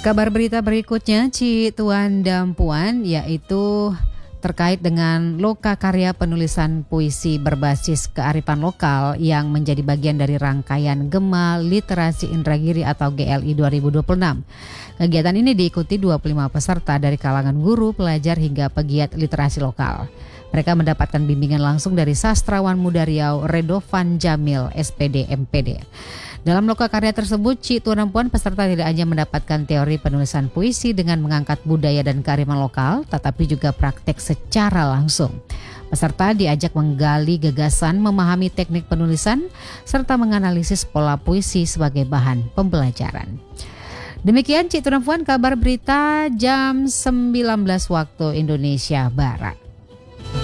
Kabar berita berikutnya, Ci Tuan dan Puan, yaitu terkait dengan loka karya penulisan puisi berbasis kearifan lokal yang menjadi bagian dari rangkaian Gema Literasi Indragiri atau GLI 2026. Kegiatan ini diikuti 25 peserta dari kalangan guru, pelajar hingga pegiat literasi lokal. Mereka mendapatkan bimbingan langsung dari sastrawan muda Riau Redovan Jamil, SPD MPD. Dalam loka karya tersebut, Ci Tuan dan Puan peserta tidak hanya mendapatkan teori penulisan puisi dengan mengangkat budaya dan kearifan lokal, tetapi juga praktek secara langsung. Peserta diajak menggali gagasan, memahami teknik penulisan, serta menganalisis pola puisi sebagai bahan pembelajaran. Demikian Ci Tuan dan Puan, kabar berita jam 19 waktu Indonesia Barat.